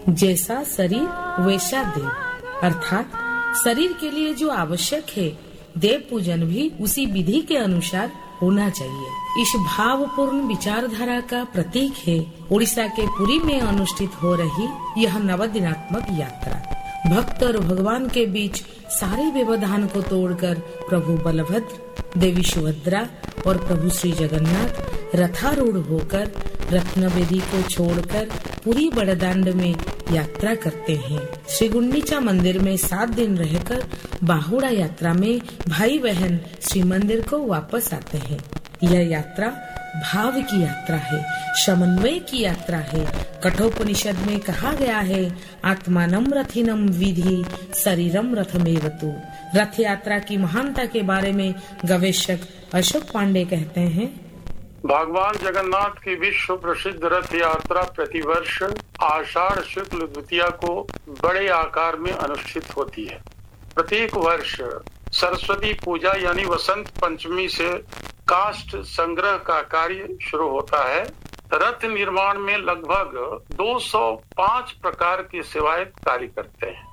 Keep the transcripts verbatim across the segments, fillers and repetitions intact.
जैसा शरीर वैसा देव, अर्थात शरीर के लिए जो आवश्यक है देव पूजन भी उसी विधि के अनुसार होना चाहिए। इस भावपूर्ण विचारधारा का प्रतीक है उड़ीसा के पुरी में अनुष्ठित हो रही यह नवदिनात्मक यात्रा। भक्त और भगवान के बीच सारे व्यवधान को तोड़कर प्रभु बलभद्र, देवी सुभद्रा और प्रभु श्री जगन्नाथ रथारूढ़ होकर रत्नवेदी को छोड़कर पुरी बड़दांड में यात्रा करते हैं। श्री गुंडीचा मंदिर में सात दिन रहकर बाहुड़ा यात्रा में भाई बहन श्री मंदिर को वापस आते हैं। यह यात्रा भाव की यात्रा है, समन्वय की यात्रा है। कठोपनिषद में कहा गया है, आत्मानम रथिनम विधि शरीरम रथमेवतु। रथ यात्रा की महानता के बारे में गवेषक अशोक पांडे कहते हैं, भगवान जगन्नाथ की विश्व प्रसिद्ध रथ यात्रा प्रतिवर्ष आषाढ़ शुक्ल द्वितीया को बड़े आकार में अनुष्ठित होती है। प्रत्येक वर्ष सरस्वती पूजा यानी वसंत पंचमी से काष्ठ संग्रह का कार्य शुरू होता है। रथ निर्माण में लगभग दो सौ पाँच प्रकार के सेवायत कार्य करते हैं।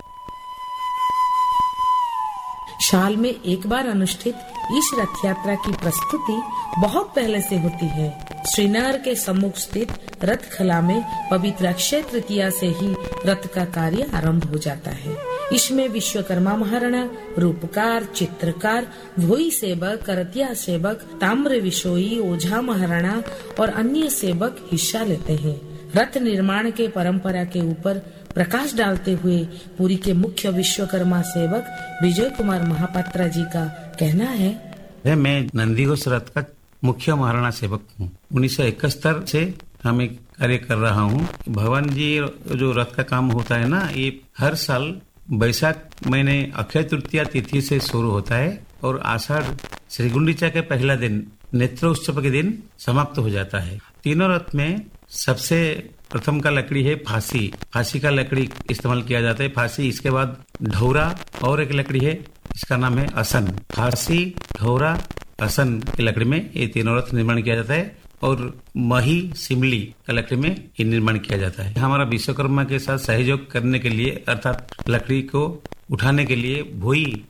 साल में एक बार अनुष्ठित इस रथ यात्रा की प्रस्तुति बहुत पहले से होती है। श्रीनगर के सम्मुख स्थित रथ खला में पवित्र अक्षय तृतीया से ही रथ का कार्य आरंभ हो जाता है। इसमें विश्वकर्मा महाराणा, रूपकार, चित्रकार, भोई सेवक, करतिया सेवक, ताम्र विशोई, ओझा महाराणा और अन्य सेवक हिस्सा लेते हैं। रथ निर्माण के परंपरा के ऊपर प्रकाश डालते हुए पुरी के मुख्य विश्वकर्मा सेवक विजय कुमार महापात्रा जी का कहना है, मैं नंदीघोष रथ का मुख्य महाराणा सेवक हूँ। उन्नीस सौ इकहत्तर से हम एक कार्य कर रहा हूँ। भगवान जी जो रथ का काम होता है ना, ये हर साल बैसाख महीने अक्षय तृतीया तिथि से शुरू होता है और आषाढ़ श्री गुंडीचा के पहला दिन नेत्र उत्सव के दिन समाप्त हो जाता है। तीनों रथ में सबसे प्रथम का लकड़ी है फांसी। फांसी का लकड़ी इस्तेमाल किया जाता है। फांसी, इसके बाद ढौरा और एक लकड़ी है, इसका नाम है असन। फांसी, ढौरा, असन की लकड़ी में ये तीनों रथ निर्माण किया जाता है और मही, सिमली का लकड़ी में ये निर्माण किया जाता है। हमारा विश्वकर्मा के साथ सहयोग करने के लिए अर्थात लकड़ी को उठाने के लिए भोई